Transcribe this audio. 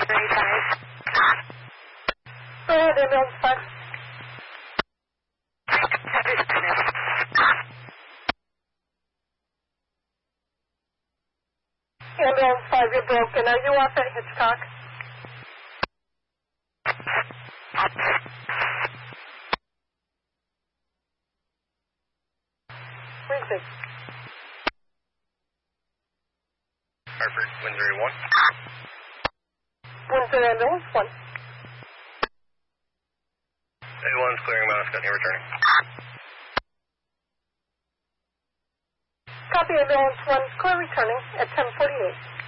Go ahead, ambulance 5. Ambulance 5, you're broken. Are you off at Hitchcock? Freezing. Hartford, Windsor 1. Windsor ambulance 1. A1's clearing Mount Scotty, returning. Copy ambulance 1, clear returning at 10:48.